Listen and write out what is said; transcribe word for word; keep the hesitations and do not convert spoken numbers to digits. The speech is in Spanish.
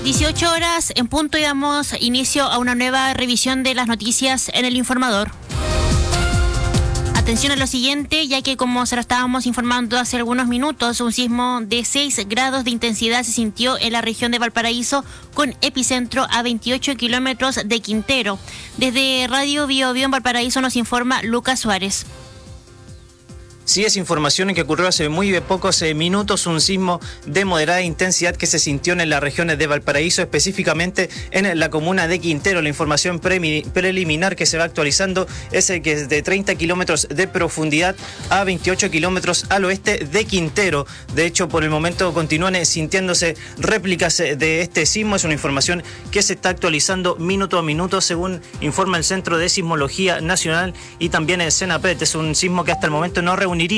dieciocho horas en punto y damos inicio a una nueva revisión de las noticias en El Informador. Atención a lo siguiente, ya que como se lo estábamos informando hace algunos minutos, un sismo de seis grados de intensidad se sintió en la región de Valparaíso con epicentro a veintiocho kilómetros de Quintero. Desde Radio Bio Bio en Valparaíso nos informa Lucas Suárez. Sí, es información que ocurrió hace muy pocos minutos, un sismo de moderada intensidad que se sintió en las regiones de Valparaíso, específicamente en la comuna de Quintero. La información pre- preliminar que se va actualizando es que es de treinta kilómetros de profundidad a veintiocho kilómetros al oeste de Quintero. De hecho, por el momento continúan sintiéndose réplicas de este sismo. Es una información que se está actualizando minuto a minuto, según informa el Centro de Sismología Nacional y también el CENAPRED. Es un sismo que hasta el momento no reunió